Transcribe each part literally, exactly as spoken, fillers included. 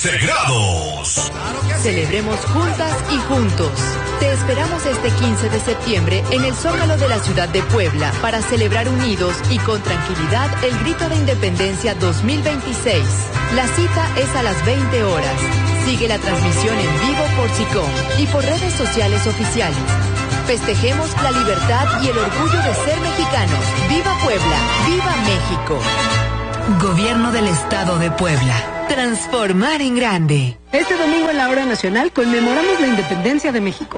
Sagrados. Celebremos juntas y juntos. Te esperamos este quince de septiembre en el Zócalo de la ciudad de Puebla para celebrar unidos y con tranquilidad el Grito de Independencia dos mil veintiséis. La cita es a las veinte horas. Sigue la transmisión en vivo por SICOM y por redes sociales oficiales. Festejemos la libertad y el orgullo de ser mexicanos. ¡Viva Puebla! ¡Viva México! Gobierno del Estado de Puebla. Transformar en grande. Este domingo en la Hora Nacional conmemoramos la independencia de México.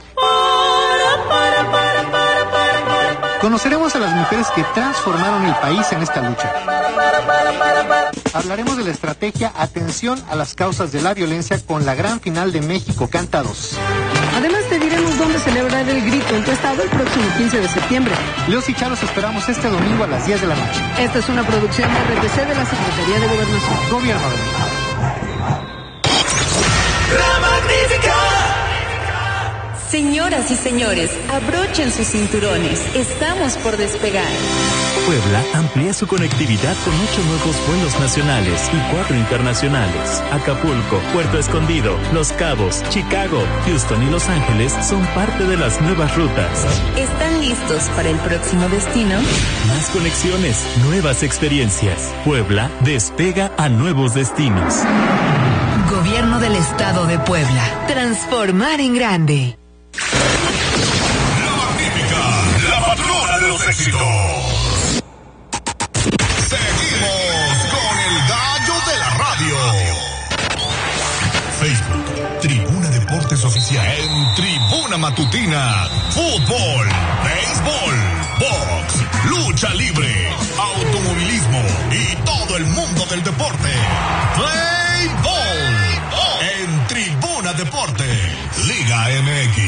Conoceremos a las mujeres que transformaron el país en esta lucha. Hablaremos de la estrategia Atención a las causas de la violencia con la gran final de México Canta dos. Además te diremos dónde celebrar el grito en tu estado el próximo quince de septiembre. Leos y Charos esperamos este domingo a las diez de la noche. Esta es una producción de R T C de la Secretaría de Gobernación. Gobierno de México. La Magnífica. Señoras y señores, abrochen sus cinturones. Estamos por despegar. Puebla amplía su conectividad con ocho nuevos vuelos nacionales y cuatro internacionales. Acapulco, Puerto Escondido, Los Cabos, Chicago, Houston y Los Ángeles son parte de las nuevas rutas. ¿Están listos para el próximo destino? Más conexiones, nuevas experiencias. Puebla despega a nuevos destinos. Gobierno del Estado de Puebla. Transformar en grande. La Magnífica, la patrona de los éxitos. Seguimos con el gallo de la radio. Facebook, Tribuna Deportes Oficial. En Tribuna Matutina, fútbol, béisbol, box, lucha libre, automovilismo y todo el mundo del deporte. Play Ball. En Tribuna Deportes, Liga M X.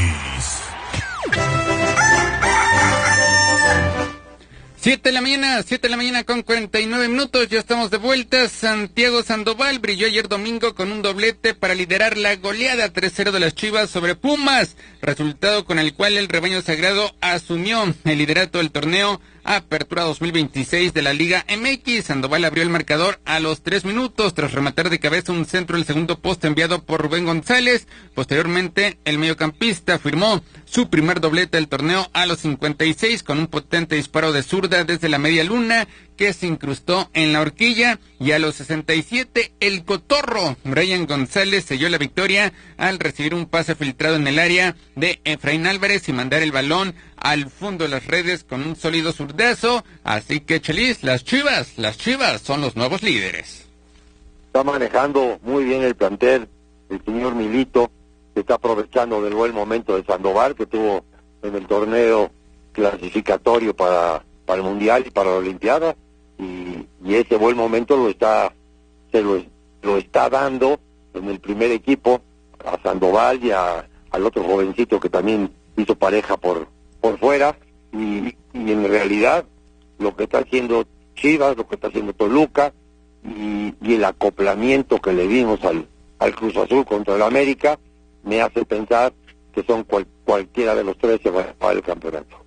Siete de la mañana, siete de la mañana con cuarenta y nueve minutos, ya estamos de vuelta. Santiago Sandoval brilló ayer domingo con un doblete para liderar la goleada tres cero de las Chivas sobre Pumas, resultado con el cual el rebaño sagrado asumió el liderato del torneo Apertura dos mil veintiséis de la Liga M X. Sandoval abrió el marcador a los tres minutos tras rematar de cabeza un centro del segundo poste enviado por Rubén González. Posteriormente, el mediocampista firmó su primer doblete del torneo a los cincuenta y seis con un potente disparo de zurda desde la media luna que se incrustó en la horquilla, y a los sesenta y siete el cotorro Brian González selló la victoria al recibir un pase filtrado en el área de Efraín Álvarez y mandar el balón al fondo de las redes con un sólido zurdazo. Así que, Chelis, las Chivas, las Chivas son los nuevos líderes. Está manejando muy bien el plantel el señor Milito, que está aprovechando del buen momento de Sandoval, que tuvo en el torneo clasificatorio para, para el Mundial y para la Olimpiada, y, y ese buen momento lo está se lo, lo está dando en el primer equipo a Sandoval y a, al otro jovencito que también hizo pareja por por fuera, y, y en realidad lo que está haciendo Chivas, lo que está haciendo Toluca y, y el acoplamiento que le dimos al, al Cruz Azul contra el América me hace pensar que son cual, cualquiera de los tres se va a llevar el campeonato.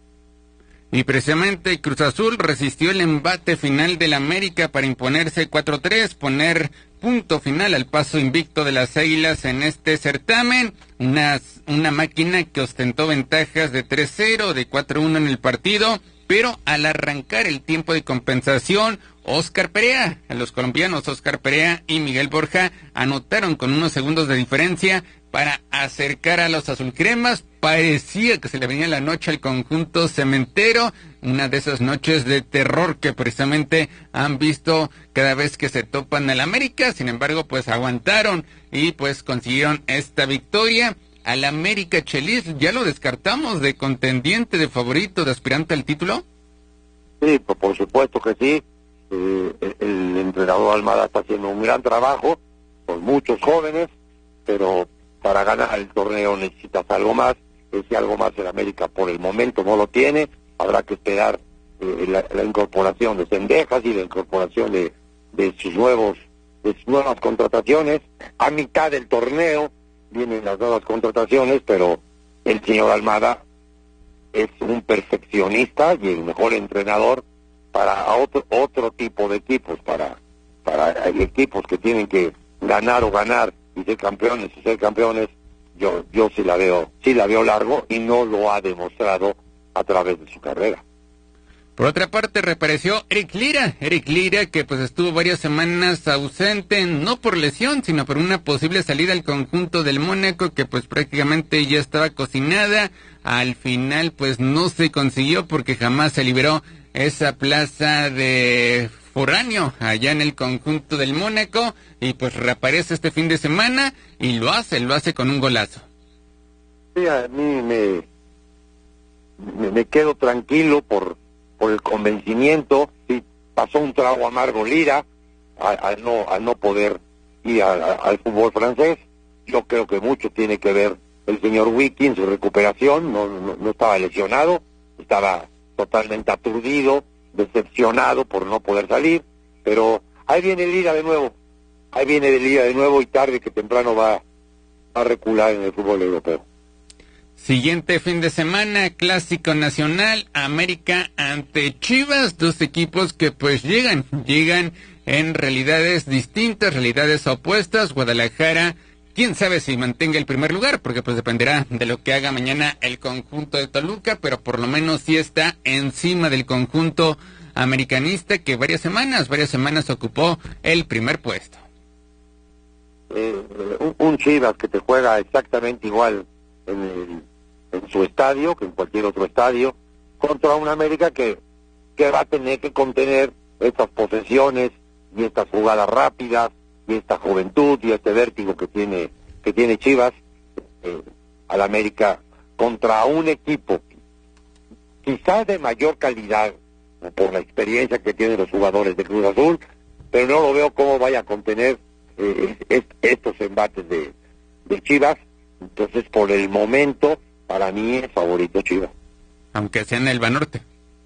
Y precisamente Cruz Azul resistió el embate final del América para imponerse cuatro tres, poner punto final al paso invicto de las Águilas en este certamen. Una, una máquina que ostentó ventajas de tres cero, de cuatro uno en el partido, pero al arrancar el tiempo de compensación, Óscar Perea, los colombianos Óscar Perea y Miguel Borja anotaron con unos segundos de diferencia para acercar a los azulcremas. Parecía que se le venía la noche al conjunto cementero, una de esas noches de terror que precisamente han visto cada vez que se topan al América. Sin embargo, pues aguantaron y pues consiguieron esta victoria. Al América, Chelis, ¿ya lo descartamos de contendiente, de favorito, de aspirante al título? Sí, por, por supuesto que sí. Eh, el, el entrenador Almada está haciendo un gran trabajo con muchos jóvenes, pero para ganar el torneo necesitas algo más. Ese algo más el América por el momento no lo tiene. Habrá que esperar eh, la, la incorporación de Cendejas y la incorporación de, de sus nuevos de sus nuevas contrataciones. A mitad del torneo vienen las nuevas contrataciones, pero el señor Almada es un perfeccionista y el mejor entrenador para otro otro tipo de equipos, para para equipos que tienen que ganar o ganar y ser campeones y ser campeones, yo yo sí la veo, sí la veo largo y no lo ha demostrado a través de su carrera. Por otra parte, reapareció Eric Lira, Eric Lira que pues estuvo varias semanas ausente, no por lesión, sino por una posible salida al conjunto del Mónaco, que pues prácticamente ya estaba cocinada. Al final pues no se consiguió porque jamás se liberó esa plaza de foráneo allá en el conjunto del Mónaco, y pues reaparece este fin de semana y lo hace, lo hace con un golazo. Sí, a mí me, me, me quedo tranquilo por... por el convencimiento. Sí, pasó un trago amargo Lira al, al no al no poder ir a, a, al fútbol francés. Yo creo que mucho tiene que ver el señor Wiki en su recuperación. No, no, no estaba lesionado, estaba totalmente aturdido, decepcionado por no poder salir, pero ahí viene Lira de nuevo, ahí viene Lira de nuevo y tarde que temprano va a recular en el fútbol europeo. Siguiente fin de semana, Clásico Nacional, América ante Chivas, dos equipos que pues llegan, llegan en realidades distintas, realidades opuestas. Guadalajara, quién sabe si mantenga el primer lugar, porque pues dependerá de lo que haga mañana el conjunto de Toluca, pero por lo menos sí está encima del conjunto americanista que varias semanas, varias semanas ocupó el primer puesto. Eh, un, un Chivas que te juega exactamente igual en el en su estadio que en cualquier otro estadio, contra una América que, que va a tener que contener estas posesiones y estas jugadas rápidas y esta juventud y este vértigo que tiene que tiene Chivas. eh, al América contra un equipo quizás de mayor calidad por la experiencia que tienen los jugadores de Cruz Azul, pero no lo veo cómo vaya a contener eh, est- estos embates de, de Chivas. Entonces, por el momento, para mí es favorito Chivas. Aunque sea en el Banorte.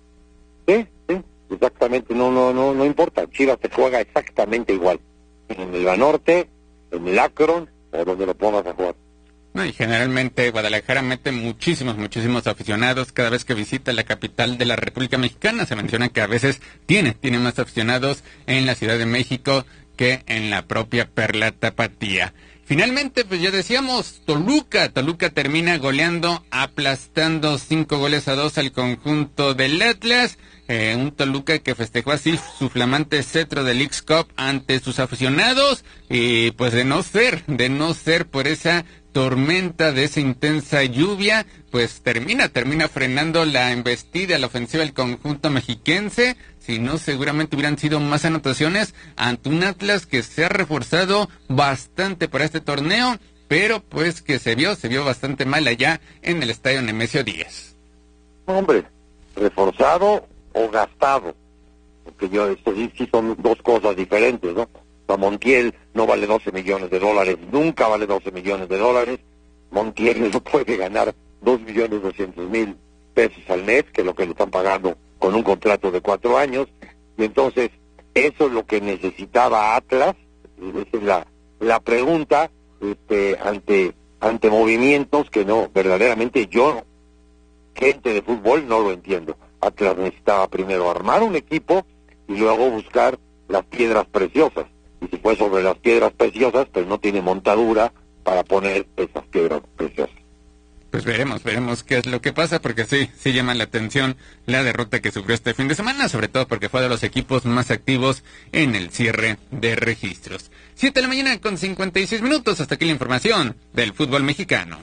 Sí, sí, exactamente, no, no, no, no importa. Chivas te juega exactamente igual. En el Banorte, en el Akron, o donde lo pongas a jugar. No, y generalmente Guadalajara mete muchísimos, muchísimos aficionados cada vez que visita la capital de la República Mexicana. Se menciona que a veces tiene, tiene más aficionados en la Ciudad de México que en la propia Perla Tapatía. Finalmente, pues ya decíamos, Toluca, Toluca termina goleando, aplastando cinco goles a dos al conjunto del Atlas, eh, un Toluca que festejó así su flamante cetro del Leagues Cup ante sus aficionados, y pues de no ser, de no ser por esa tormenta, de esa intensa lluvia, pues termina, termina frenando la embestida, la ofensiva del conjunto mexiquense. Si no, seguramente hubieran sido más anotaciones ante un Atlas que se ha reforzado bastante para este torneo, pero pues que se vio, se vio bastante mal allá en el estadio Nemesio Díaz. Hombre, reforzado o gastado, porque yo, esto sí, sí son dos cosas diferentes, ¿no? O sea, Montiel no vale doce millones de dólares, nunca vale doce millones de dólares. Montiel no puede ganar dos millones doscientos mil pesos al mes, que es lo que le están pagando con un contrato de cuatro años, y entonces eso es lo que necesitaba Atlas. Esa es la, la pregunta este, ante ante movimientos que no, verdaderamente yo, gente de fútbol, no lo entiendo. Atlas necesitaba primero armar un equipo y luego buscar las piedras preciosas, y si fue sobre las piedras preciosas, pues no tiene montadura para poner esas piedras preciosas. Pues veremos, veremos qué es lo que pasa, porque sí, sí llama la atención la derrota que sufrió este fin de semana, sobre todo porque fue de los equipos más activos en el cierre de registros. Siete de la mañana con cincuenta y seis minutos, hasta aquí la información del fútbol mexicano.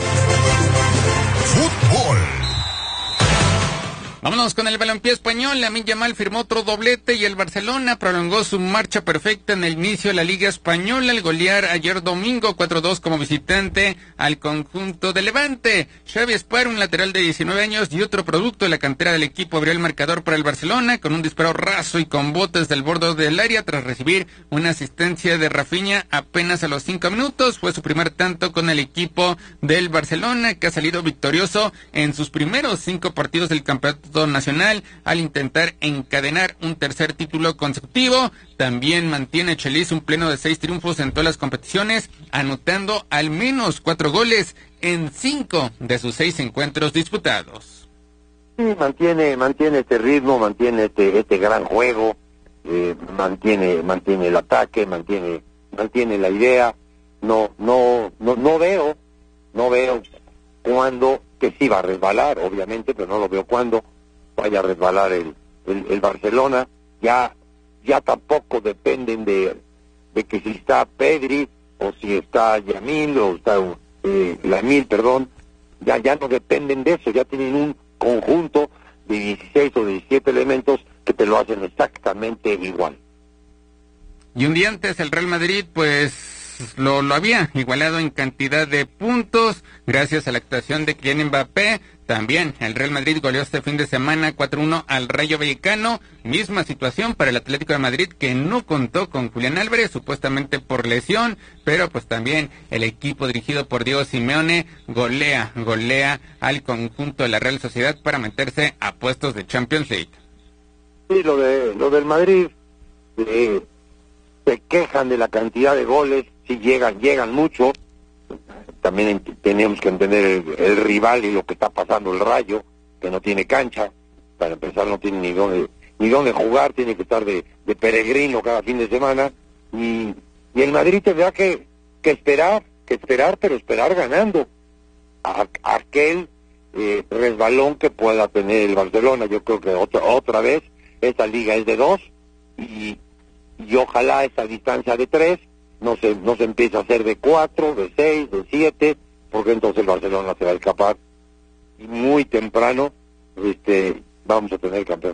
Fútbol. Vámonos con el balompié español. Lamine Yamal firmó otro doblete y el Barcelona prolongó su marcha perfecta en el inicio de la Liga Española al golear ayer domingo cuatro dos como visitante al conjunto de Levante. Xavi Espar, un lateral de diecinueve años y otro producto de la cantera del equipo, abrió el marcador para el Barcelona con un disparo raso y con botes del borde del área tras recibir una asistencia de Rafinha apenas a los cinco minutos. Fue su primer tanto con el equipo del Barcelona, que ha salido victorioso en sus primeros cinco partidos del campeonato nacional al intentar encadenar un tercer título consecutivo. También mantiene Chelis un pleno de seis triunfos en todas las competiciones, anotando al menos cuatro goles en cinco de sus seis encuentros disputados. Sí, mantiene mantiene este ritmo, mantiene este este gran juego, eh, mantiene mantiene el ataque, mantiene mantiene la idea. no, no, no, no veo, no veo cuándo, que sí va a resbalar, obviamente, pero no lo veo cuándo vaya a resbalar el, el, el Barcelona. Ya, ya tampoco dependen de, de que si está Pedri, o si está Yamil, o está eh, Lamil, perdón, ya, ya no dependen de eso, ya tienen un conjunto de dieciséis o diecisiete elementos que te lo hacen exactamente igual. Y un día antes el Real Madrid, pues, lo, lo había igualado en cantidad de puntos, gracias a la actuación de Kylian Mbappé. También el Real Madrid goleó este fin de semana cuatro uno al Rayo Vallecano. Misma situación para el Atlético de Madrid, que no contó con Julián Álvarez, supuestamente por lesión, pero pues también el equipo dirigido por Diego Simeone golea, golea al conjunto de la Real Sociedad para meterse a puestos de Champions League. Sí, lo de lo del Madrid, eh, se quejan de la cantidad de goles, si llegan, llegan mucho. También tenemos que entender el, el rival y lo que está pasando el Rayo, que no tiene cancha, para empezar no tiene ni dónde, ni dónde jugar, tiene que estar de, de peregrino cada fin de semana, y, y el Madrid tendrá que, que esperar, que esperar, pero esperar ganando a, a aquel eh, resbalón que pueda tener el Barcelona. Yo creo que otra, otra vez esta liga es de dos, y, y ojalá esta distancia de tres no se no se empiece a hacer de cuatro, de seis, de siete, porque entonces el Barcelona se va a escapar y muy temprano este vamos a tener campeón.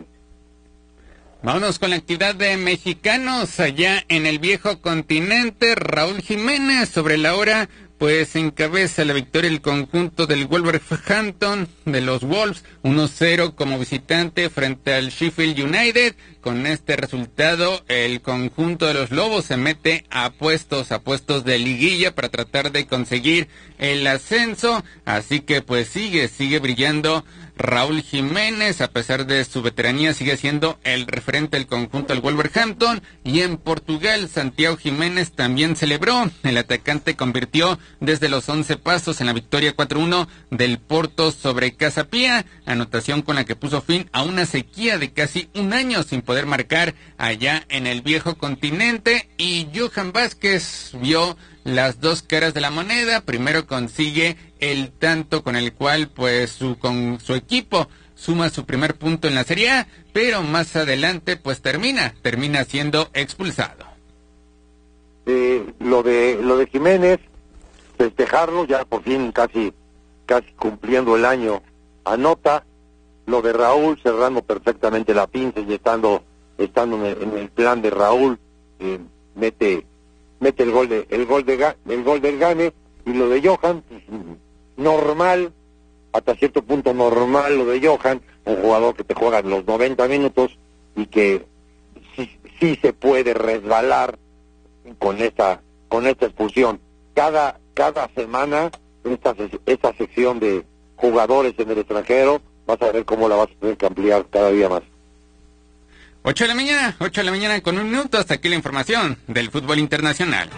Vámonos con la actividad de mexicanos allá en el viejo continente. Raúl Jiménez sobre la hora, pues encabeza la victoria el conjunto del Wolverhampton de los Wolves, uno cero como visitante frente al Sheffield United. Con este resultado, el conjunto de los Lobos se mete a puestos, a puestos de liguilla para tratar de conseguir el ascenso. Así que pues sigue, sigue brillando Raúl Jiménez, a pesar de su veteranía, sigue siendo el referente del conjunto del Wolverhampton. Y en Portugal, Santiago Jiménez también celebró. El atacante convirtió desde los once pasos en la victoria cuatro uno del Porto sobre Casa Pia, anotación con la que puso fin a una sequía de casi un año sin poder marcar allá en el viejo continente. Y Johan Vázquez vio las dos caras de la moneda. Primero consigue el tanto con el cual pues su con su equipo suma su primer punto en la Serie A, pero más adelante pues termina termina siendo expulsado. Eh, lo de lo de Jiménez, festejarlo ya por fin casi casi cumpliendo el año, anota. Lo de Raúl, cerrando perfectamente la pinza y estando estando en el, en el plan de Raúl, eh, mete mete el gol de el gol de el gol del gane. Y lo de Johan, pues, normal, hasta cierto punto normal lo de Johan, un jugador que te juega los noventa minutos y que sí, sí se puede resbalar con esta con esta expulsión. Cada cada semana esta esta sección de jugadores en el extranjero vas a ver cómo la vas a tener que ampliar cada día más. ocho de la mañana, ocho de la mañana con un minuto, hasta aquí la información del fútbol internacional.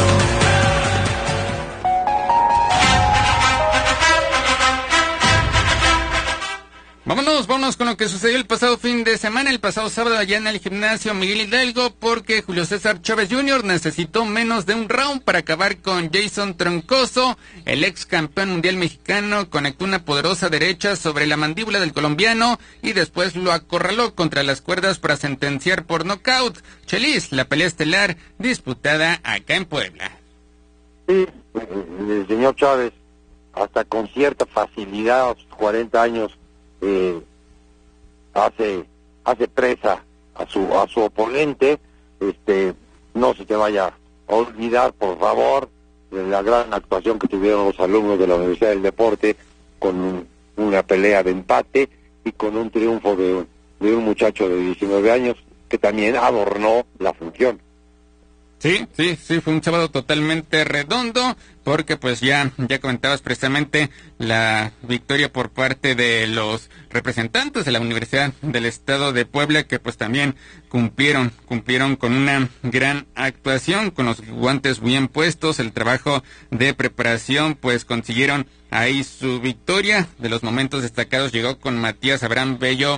Vámonos, vámonos con lo que sucedió el pasado fin de semana, el pasado sábado allá en el gimnasio Miguel Hidalgo, porque Julio César Chávez junior necesitó menos de un round para acabar con Jason Troncoso. El ex campeón mundial mexicano conectó una poderosa derecha sobre la mandíbula del colombiano y después lo acorraló contra las cuerdas para sentenciar por nocaut. Chelis, la pelea estelar disputada acá en Puebla. Sí, el señor Chávez, hasta con cierta facilidad, a sus cuarenta años, Eh, hace hace presa a su a su oponente. Este no se te vaya a olvidar, por favor, de la gran actuación que tuvieron los alumnos de la Universidad del Deporte, con una pelea de empate y con un triunfo de, de un muchacho de diecinueve años que también adornó la función. Sí, sí, sí, fue un sábado totalmente redondo, porque pues ya, ya comentabas precisamente la victoria por parte de los representantes de la Universidad del Estado de Puebla, que pues también cumplieron, cumplieron con una gran actuación, con los guantes bien puestos, el trabajo de preparación, pues consiguieron ahí su victoria. De los momentos destacados llegó con Matías Abraham Bello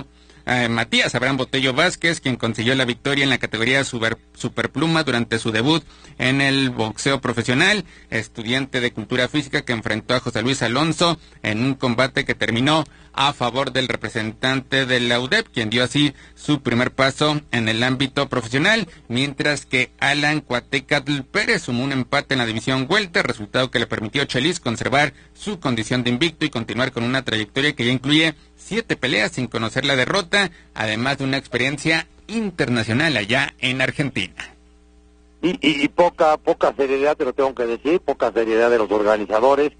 eh, Matías Abraham Botello Vázquez, quien consiguió la victoria en la categoría super, superpluma durante su debut en el boxeo profesional. Estudiante de cultura física que enfrentó a José Luis Alonso en un combate que terminó a favor del representante de la U D E P, quien dio así su primer paso en el ámbito profesional, mientras que Alan Cuatecatl Pérez sumó un empate en la división welter, resultado que le permitió a Chelis conservar su condición de invicto y continuar con una trayectoria que ya incluye siete peleas sin conocer la derrota, además de una experiencia internacional allá en Argentina. Y, y, y poca poca seriedad, te lo tengo que decir, poca seriedad de los organizadores,